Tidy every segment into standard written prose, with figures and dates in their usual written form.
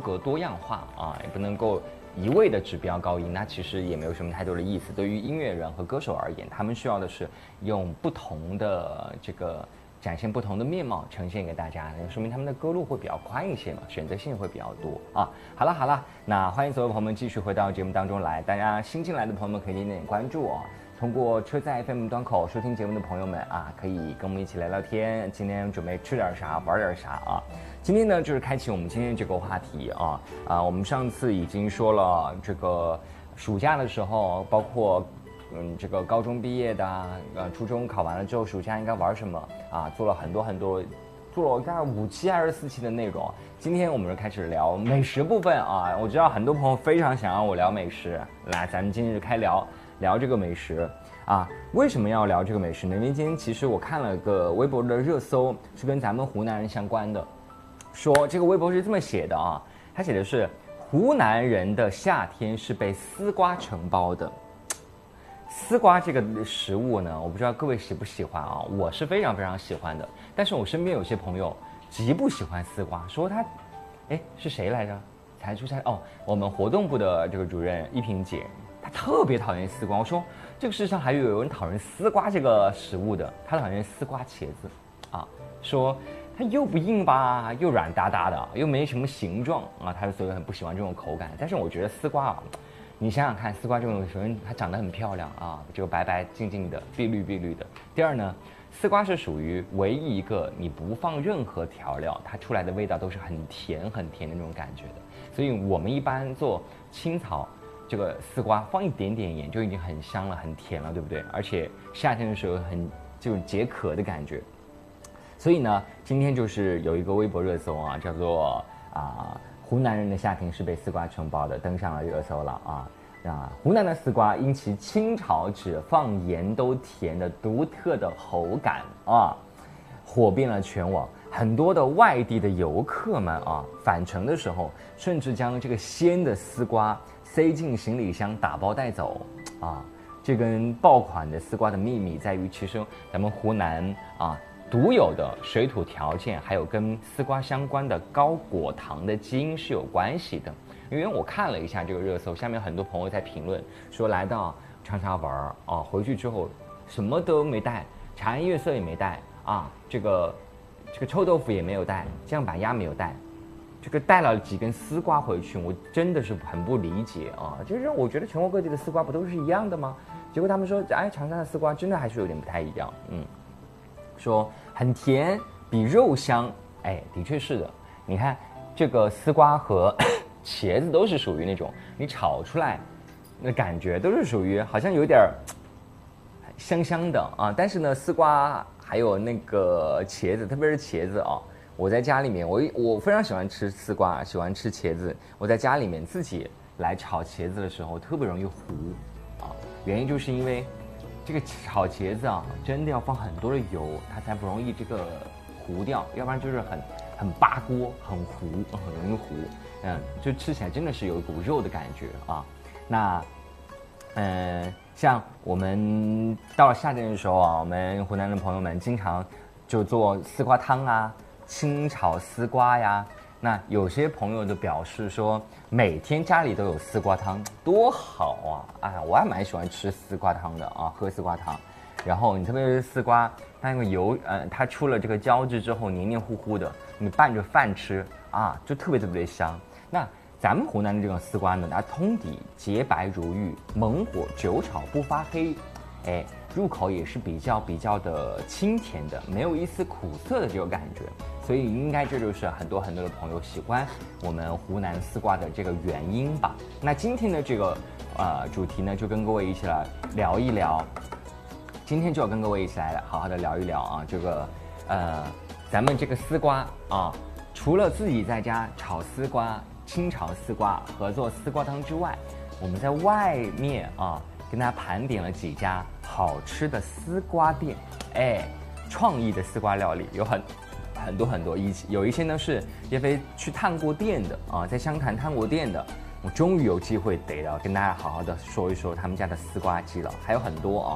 格多样化啊，也不能够一味的指标高音，那其实也没有什么太多的意思。对于音乐人和歌手而言，他们需要的是用不同的这个展现不同的面貌呈现给大家，说明他们的歌路会比较宽一些嘛，选择性会比较多啊。好了，那欢迎所有朋友们继续回到节目当中来，大家新进来的朋友们可以点点关注哦。通过车载 FM 端口收听节目的朋友们啊，可以跟我们一起聊聊天。今天准备吃点啥，玩点啥啊？今天呢，就是开启我们今天这个话题啊。我们上次已经说了，这个暑假的时候，包括这个高中毕业的初中考完了之后，暑假应该玩什么啊？做了很多，做了大概5期还是4期的内容。今天我们就开始聊美食部分啊。我知道很多朋友非常想让我聊美食，来，咱们今天就开聊这个美食啊。为什么要聊这个美食呢？因为今天其实我看了个微博的热搜，是跟咱们湖南人相关的。说这个微博是这么写的啊，他写的是湖南人的夏天是被丝瓜承包的。丝瓜这个食物呢，我不知道各位喜不喜欢啊，我是非常非常喜欢的。但是我身边有些朋友极不喜欢丝瓜，说他，是谁来着？才出差哦，我们活动部的这个主任一萍姐，她特别讨厌丝瓜。我说这个世上还有人讨厌丝瓜这个食物的，她讨厌丝瓜茄子啊，说它又不硬吧，又软哒哒的，又没什么形状啊，她所以很不喜欢这种口感。但是我觉得丝瓜啊，你想想看，丝瓜这种首先它长得很漂亮啊，这个白白净净的，碧绿的。第二呢，丝瓜是属于唯一一个你不放任何调料，它出来的味道都是很甜的那种感觉的。所以我们一般做青草这个丝瓜放一点点盐就已经很香了，很甜了，对不对？而且夏天的时候很这种解渴的感觉。所以呢，今天就是有一个微博热搜啊，叫做湖南人的夏天是被丝瓜承包的，登上了热搜了啊！湖南的丝瓜因其清炒只放盐都甜的独特的口感啊，火遍了全网。很多的外地的游客们啊，返程的时候甚至将这个鲜的丝瓜塞进行李箱打包带走啊。这根爆款的丝瓜的秘密在于，其实咱们湖南独有的水土条件，还有跟丝瓜相关的高果糖的基因是有关系的。因为我看了一下这个热搜，下面很多朋友在评论说，来到长沙玩回去之后什么都没带，茶颜悦色也没带啊，这个臭豆腐也没有带，酱板鸭没有带，这个带了几根丝瓜回去，我真的是很不理解啊！就是我觉得全国各地的丝瓜不都是一样的吗？结果他们说，长沙的丝瓜真的还是有点不太一样，说很甜，比肉香，的确是的。你看这个丝瓜和茄子都是属于那种你炒出来那感觉都是属于好像有点香香的啊，但是呢，丝瓜还有那个茄子，特别是茄子啊，我在家里面我非常喜欢吃丝瓜，喜欢吃茄子。我在家里面自己来炒茄子的时候特别容易糊啊，原因就是因为这个炒茄子啊，真的要放很多的油，它才不容易这个糊掉，要不然就是很扒锅，很糊，很容易糊。就吃起来真的是有一股肉的感觉啊。那像我们到了夏天的时候啊，我们湖南的朋友们经常就做丝瓜汤啊，清炒丝瓜呀。那有些朋友就表示说，每天家里都有丝瓜汤，多好啊！我还蛮喜欢吃丝瓜汤的啊，喝丝瓜汤。然后你特别是丝瓜，它那个油，它出了这个胶质之后黏黏糊糊的，你拌着饭吃啊，就特别香。那咱们湖南的这种丝瓜呢，它通底洁白如玉，猛火久炒不发黑，入口也是比较的清甜的，没有一丝苦涩的这个感觉。所以应该这就是很多的朋友喜欢我们湖南丝瓜的这个原因吧。那今天的这个主题呢，就跟各位一起来聊一聊。今天就要跟各位一起来好好的聊一聊啊，这个咱们这个丝瓜啊，除了自己在家炒丝瓜、清炒丝瓜和做丝瓜汤之外，我们在外面跟大家盘点了几家好吃的丝瓜店，创意的丝瓜料理有很多，有一些呢是叶飞去探过店的在湘潭探过店的，我终于有机会得了跟大家好好的说一说他们家的丝瓜鸡了，还有很多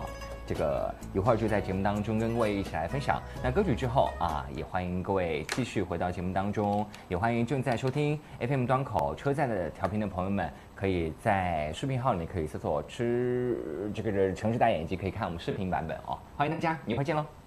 这个一会儿就在节目当中跟各位一起来分享。那歌曲之后啊，也欢迎各位继续回到节目当中，也欢迎正在收听 FM 端口车载的调频的朋友们，可以在视频号里面可以搜索这个城市大眼睛，可以看我们视频版本哦。欢迎大家，一会儿见喽。